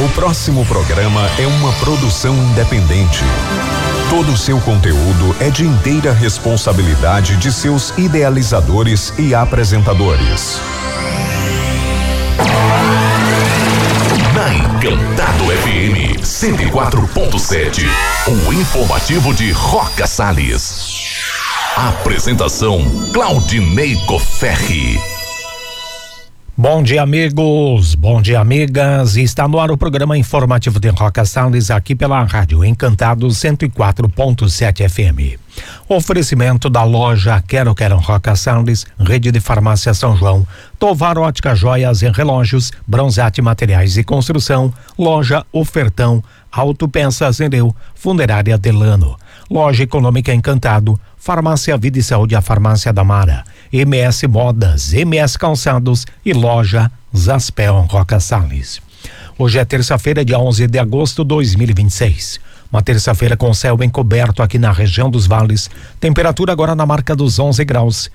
O próximo programa é uma produção independente. Todo o seu conteúdo é de inteira responsabilidade de seus idealizadores e apresentadores. Na Encantado FM 104.7, o informativo de Roca Salles. Apresentação Claudinei Cofferri. Bom dia, amigos, bom dia, amigas. Está no ar o programa informativo de Roca Salles, aqui pela Rádio Encantado 104.7 FM. Oferecimento da loja Quero Roca Salles, Rede de Farmácia São João, Tovar Ótica Joias e Relógios, Bronzate Materiais e Construção, Loja Ofertão, Autopeças Nereu, Funerária Delano, Loja Econômica Encantado, Farmácia Vida e Saúde, a Farmácia da Mara, MS Modas, MS Calçados e Loja Zaspel Roca Salles. Hoje é terça-feira, dia 11 de agosto de 2026. Uma terça-feira com céu encoberto aqui na região dos vales. Temperatura agora na marca dos 11 graus,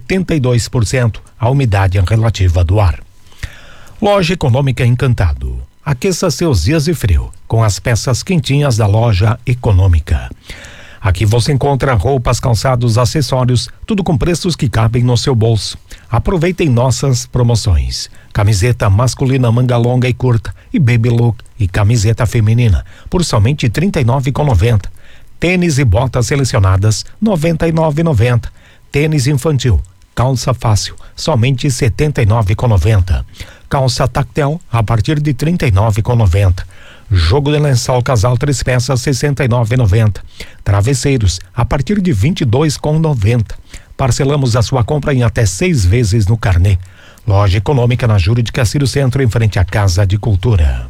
72% a umidade relativa do ar. Loja Econômica Encantado. Aqueça seus dias de frio com as peças quentinhas da Loja Econômica. Aqui você encontra roupas, calçados, acessórios, tudo com preços que cabem no seu bolso. Aproveitem nossas promoções. Camiseta masculina manga longa e curta e baby look e camiseta feminina por somente R$ 39,90. Tênis e botas selecionadas R$ 99,90. Tênis infantil, calça fácil, somente R$ 79,90. Calça tactel a partir de R$ 39,90. Jogo de lençol casal 3 peças R$ 69,90. Travesseiros a partir de R$ 22,90. Parcelamos a sua compra em até 6 vezes no carnê. Loja Econômica na Júlio de Castilho Centro, em frente à Casa de Cultura.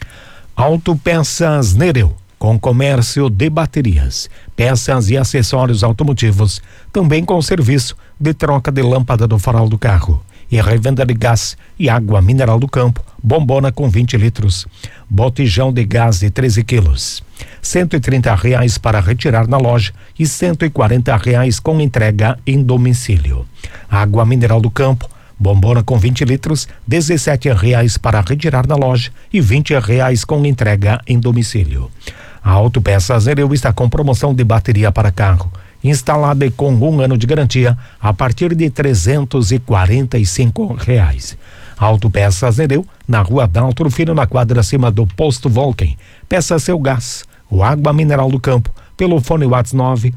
Autopeças Nereu, com comércio de baterias, peças e acessórios automotivos, também com serviço de troca de lâmpada do farol do carro e revenda de gás e água mineral do campo, bombona com 20 litros, botijão de gás de 13 quilos, R$ 130 para retirar na loja e R$ 140 com entrega em domicílio. Água mineral do campo, bombona com 20 litros, R$ 17 para retirar na loja e R$ 20 com entrega em domicílio. A Autopeças Nereu está com promoção de bateria para carro, instalada e com 1 ano de garantia a partir de R$ 345. Autopeças Nereu, na Rua Daltro Filho, na quadra acima do Posto Volken. Peça seu gás, o água mineral do campo, pelo fone WhatsApp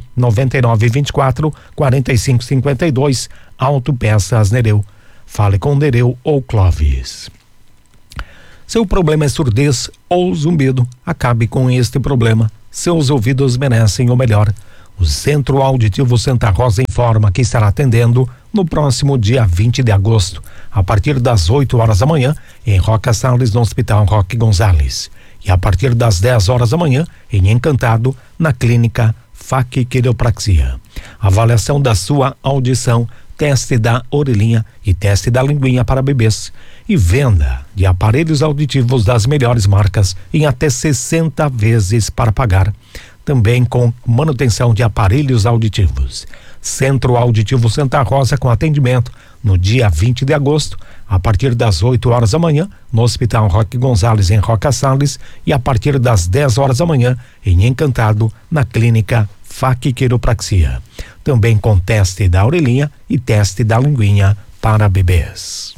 99924-4552. Autopeças Nereu. Fale com Nereu ou Clóvis. Seu problema é surdez ou zumbido? Acabe com este problema. Seus ouvidos merecem o melhor. O Centro Auditivo Santa Rosa informa que estará atendendo no próximo dia 20 de agosto, a partir das 8 horas da manhã, em Roca Salles, no Hospital Roque Gonzalez. E a partir das 10 horas da manhã, em Encantado, na Clínica FAC Quiropraxia. Avaliação da sua audição, teste da orelhinha e teste da linguinha para bebês. E venda de aparelhos auditivos das melhores marcas em até 60 vezes para pagar. Também com manutenção de aparelhos auditivos. Centro Auditivo Santa Rosa, com atendimento no dia 20 de agosto, a partir das 8 horas da manhã, no Hospital Roque Gonzalez, em Roca Salles, e a partir das 10 horas da manhã, em Encantado, na Clínica FAC Quiropraxia. Também com teste da orelhinha e teste da linguinha para bebês.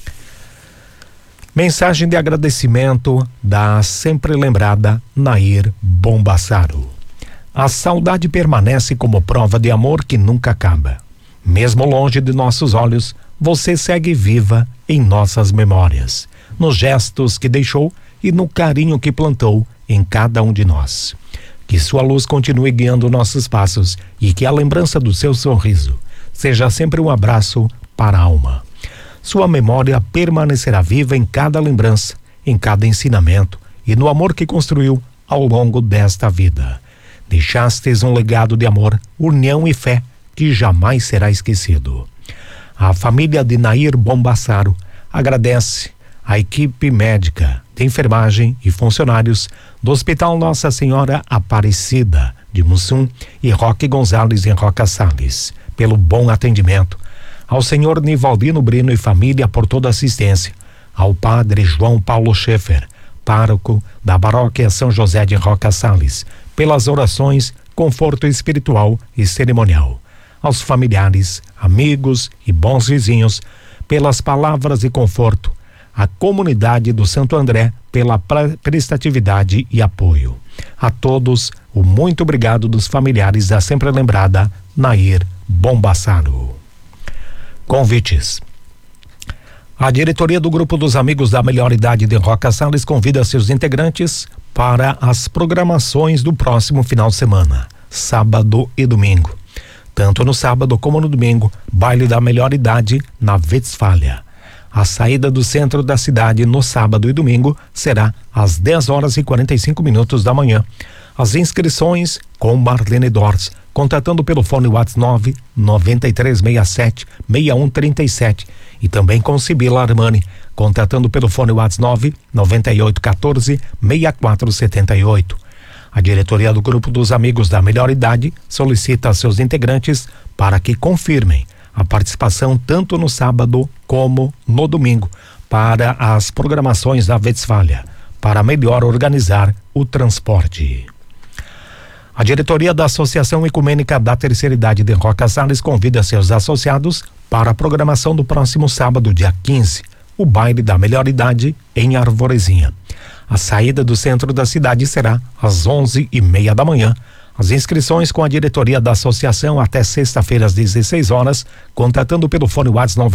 Mensagem de agradecimento da sempre lembrada Nair Bombassaro. A saudade permanece como prova de amor que nunca acaba. Mesmo longe de nossos olhos, você segue viva em nossas memórias, nos gestos que deixou e no carinho que plantou em cada um de nós. Que sua luz continue guiando nossos passos e que a lembrança do seu sorriso seja sempre um abraço para a alma. Sua memória permanecerá viva em cada lembrança, em cada ensinamento e no amor que construiu ao longo desta vida. Deixastes um legado de amor, união e fé que jamais será esquecido. A família de Nair Bombassaro agradece a equipe médica, de enfermagem e funcionários do Hospital Nossa Senhora Aparecida de Mussum e Roque Gonzalez em Roca Salles pelo bom atendimento. Ao senhor Nivaldino Brino e família por toda a assistência. Ao padre João Paulo Schaeffer, pároco da Paróquia São José de Roca Sales, pelas orações, conforto espiritual e cerimonial. Aos familiares, amigos e bons vizinhos, pelas palavras de conforto. A comunidade do Santo André, pela prestatividade e apoio. A todos, o muito obrigado dos familiares da sempre lembrada Nair Bombassaro. Convites. A diretoria do Grupo dos Amigos da Melhor Idade de Roca Sales convida seus integrantes para as programações do próximo final de semana, sábado e domingo. Tanto no sábado como no domingo, baile da Melhor Idade na Westfália. A saída do centro da cidade no sábado e domingo será às 10h45 da manhã. As inscrições com Marlene Dors, contatando pelo fone WhatsApp 99367-6137 e também com Sibila Armani, contatando pelo fone WhatsApp 9814-6478. A diretoria do Grupo dos Amigos da Melhor Idade solicita a seus integrantes para que confirmem a participação tanto no sábado como no domingo para as programações da Westfália, para melhor organizar o transporte. A diretoria da Associação Ecumênica da Terceira Idade de Roca Sales convida seus associados para a programação do próximo sábado, dia 15, o baile da Melhor Idade em Arvorezinha. A saída do centro da cidade será às 11h30 da manhã. As inscrições com a diretoria da associação até sexta-feira às 16 horas, contatando pelo fone WhatsApp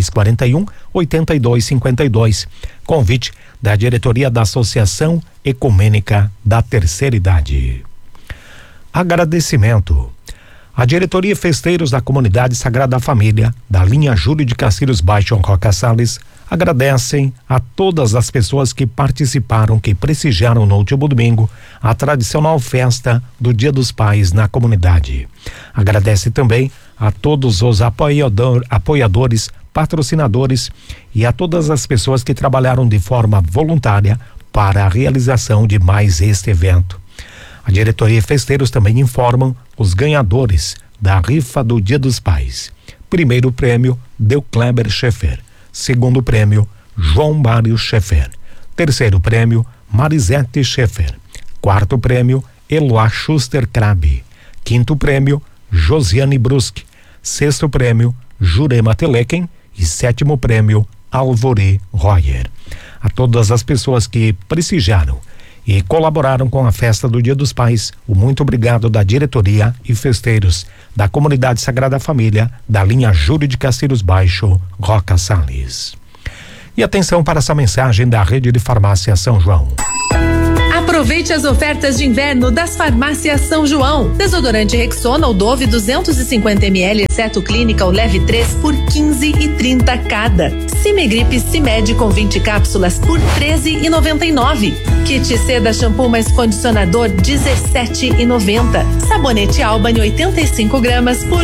9641-8252. Convite da diretoria da Associação Ecumênica da Terceira Idade. Agradecimento. A diretoria e festeiros da comunidade Sagrada Família, da linha Júlio de Castilhos Baixo Roca Sales, agradecem a todas as pessoas que participaram, que prestigiaram no último domingo a tradicional festa do Dia dos Pais na comunidade. Agradece também a todos os apoiadores, patrocinadores e a todas as pessoas que trabalharam de forma voluntária para a realização de mais este evento. A diretoria e festeiros também informam os ganhadores da rifa do Dia dos Pais. Primeiro prêmio, Del Kleber Schaeffer. Segundo prêmio, João Mário Schaeffer. Terceiro prêmio, Marisete Schaeffer. Quarto prêmio, Eloá Schuster Krabi. Quinto prêmio, Josiane Brusque. Sexto prêmio, Jurema Teleken. E sétimo prêmio, Alvori Royer. A todas as pessoas que prestigiaram e colaboraram com a festa do Dia dos Pais, o muito obrigado da diretoria e festeiros da comunidade Sagrada Família, da linha Júlio de Castilhos Baixo, Roca Sales. E atenção para essa mensagem da Rede de Farmácia São João. Aproveite as ofertas de inverno das Farmácias São João. Desodorante Rexona ou Dove 250 ml, exceto clínica ou leve 3 por 15,30 cada. Cimegripe Cimed com 20 cápsulas por 13,99. Kit Seda shampoo mais condicionador 17,90. Sabonete Albany 85 gramas por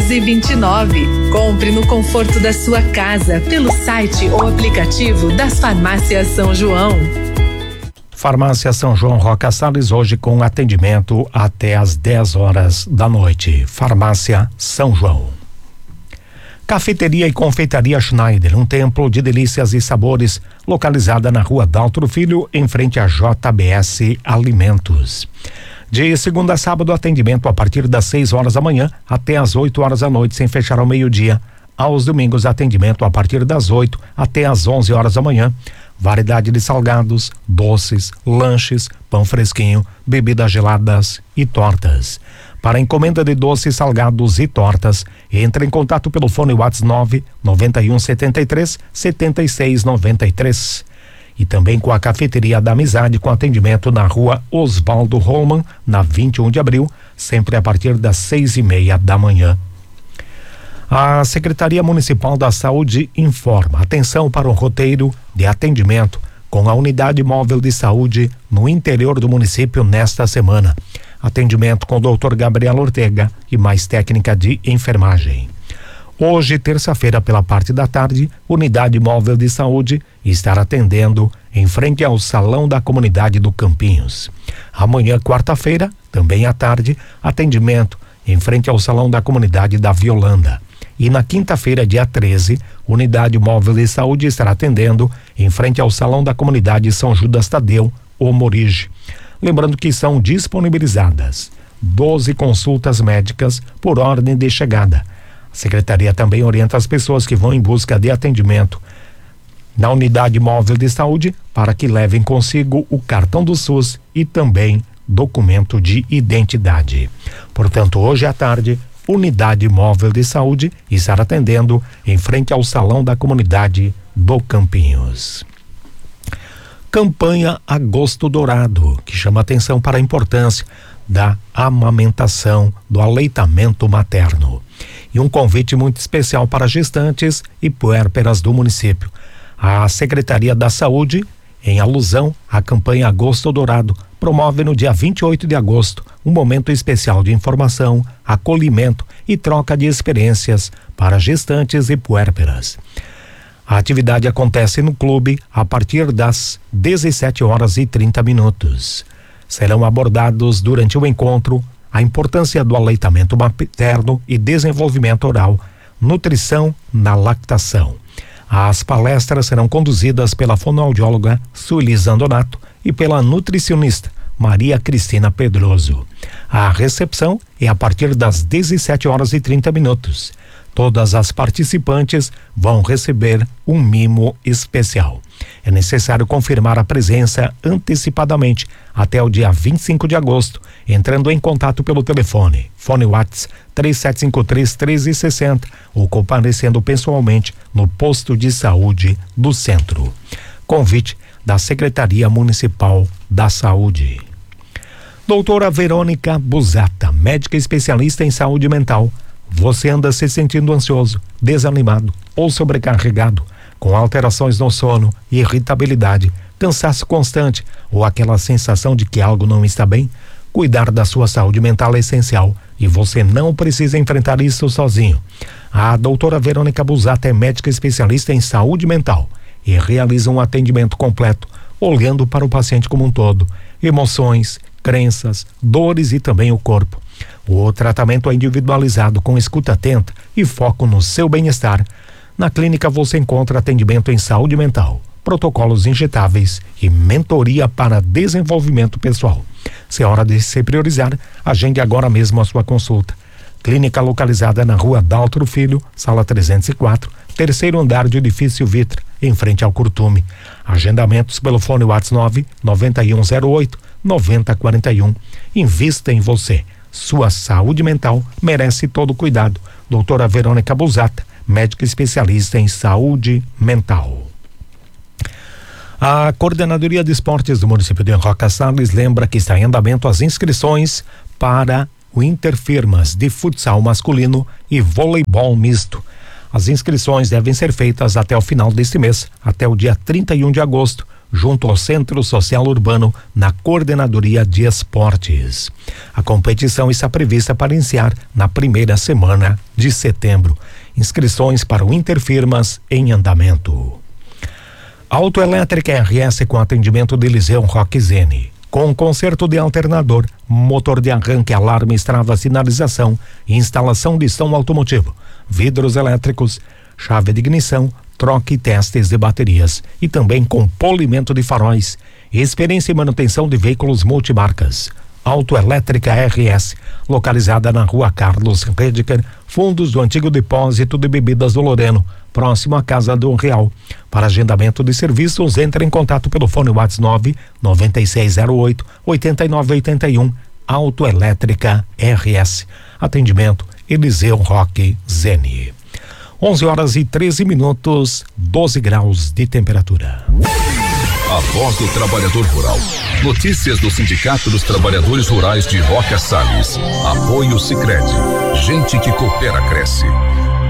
2,29. Compre no conforto da sua casa pelo site ou aplicativo das Farmácias São João. Farmácia São João Roca Sales, hoje com atendimento até às 10 horas da noite. Farmácia São João. Cafeteria e Confeitaria Schneider, um templo de delícias e sabores, localizada na Rua Daltro Filho, em frente a JBS Alimentos. De segunda a sábado, atendimento a partir das 6 horas da manhã até às 8 horas da noite, sem fechar ao meio-dia. Aos domingos, atendimento a partir das 8 até às 11 horas da manhã. Variedade de salgados, doces, lanches, pão fresquinho, bebidas geladas e tortas. Para encomenda de doces, salgados e tortas, entre em contato pelo fone WhatsApp 9173-7693. E também com a Cafeteria da Amizade, com atendimento na Rua Oswaldo Roman, na 21 de abril, sempre a partir das 6:30 da manhã. A Secretaria Municipal da Saúde informa: atenção para o roteiro de atendimento com a Unidade Móvel de Saúde no interior do município nesta semana. Atendimento com o Dr. Gabriel Ortega e mais técnica de enfermagem. Hoje, terça-feira, pela parte da tarde, Unidade Móvel de Saúde estará atendendo em frente ao Salão da Comunidade do Campinhos. Amanhã, quarta-feira, também à tarde, atendimento em frente ao Salão da Comunidade da Violanda. E na quinta-feira, dia 13, Unidade Móvel de Saúde estará atendendo em frente ao Salão da Comunidade São Judas Tadeu, o Morige. Lembrando que são disponibilizadas 12 consultas médicas por ordem de chegada. A Secretaria também orienta as pessoas que vão em busca de atendimento na Unidade Móvel de Saúde para que levem consigo o cartão do SUS e também documento de identidade. Portanto, hoje à tarde, Unidade Móvel de Saúde estará atendendo em frente ao Salão da Comunidade do Campinhos. Campanha Agosto Dourado, que chama atenção para a importância da amamentação, do aleitamento materno. E um convite muito especial para gestantes e puérperas do município. A Secretaria da Saúde, em alusão à campanha Agosto Dourado, promove no dia 28 de agosto um momento especial de informação, acolhimento e troca de experiências para gestantes e puérperas. A atividade acontece no clube a partir das 17h30. Serão abordados durante o encontro a importância do aleitamento materno e desenvolvimento oral, nutrição na lactação. As palestras serão conduzidas pela fonoaudióloga Sueli Zandonato e pela nutricionista Maria Cristina Pedroso. A recepção é a partir das 17h30. Todas as participantes vão receber um mimo especial. É necessário confirmar a presença antecipadamente até o dia 25 de agosto, entrando em contato pelo telefone, fone WhatsApp 3753-1360 ou comparecendo pessoalmente no posto de saúde do centro. Convite da Secretaria Municipal da Saúde. Doutora Verônica Busata, médica especialista em saúde mental. Você anda se sentindo ansioso, desanimado ou sobrecarregado, com alterações no sono, irritabilidade, cansaço constante ou aquela sensação de que algo não está bem? Cuidar da sua saúde mental é essencial e você não precisa enfrentar isso sozinho. A doutora Verônica Busata é médica especialista em saúde mental e realiza um atendimento completo, olhando para o paciente como um todo, emoções, crenças, dores e também o corpo. O tratamento é individualizado com escuta atenta e foco no seu bem-estar. Na clínica você encontra atendimento em saúde mental, protocolos injetáveis e mentoria para desenvolvimento pessoal. Se é hora de se priorizar, agende agora mesmo a sua consulta. Clínica localizada na Rua Daltro Filho, sala 304, terceiro andar do edifício Vitra, em frente ao Curtume. Agendamentos pelo fone WhatsApp 99108-9041. Invista em você. Sua saúde mental merece todo cuidado. Doutora Verônica Busata, médica especialista em saúde mental. A Coordenadoria de Esportes do município de Roca Salles lembra que está em andamento as inscrições para o Interfirmas de futsal masculino e voleibol misto. As inscrições devem ser feitas até o final deste mês, até o dia 31 de agosto, junto ao Centro Social Urbano, na Coordenadoria de Esportes. A competição está prevista para iniciar na primeira semana de setembro. Inscrições para o Interfirmas em andamento. Autoelétrica RS com atendimento de Eliseu Roque Zene. Com conserto de alternador, motor de arranque, alarme, estrava, sinalização, instalação de som automotivo, vidros elétricos, chave de ignição, troca e testes de baterias e também com polimento de faróis, experiência e manutenção de veículos multimarcas. Autoelétrica RS, localizada na Rua Carlos Rediker, fundos do antigo depósito de bebidas do Loreno, próximo à Casa do Real. Para agendamento de serviços, entre em contato pelo fone WhatsApp 9608-8981. Autoelétrica RS. Atendimento Eliseu Roque Zene. 11h13, 12 graus de temperatura. A Voz do Trabalhador Rural. Notícias do Sindicato dos Trabalhadores Rurais de Roca Salles. Apoio Sicredi. Gente que coopera cresce.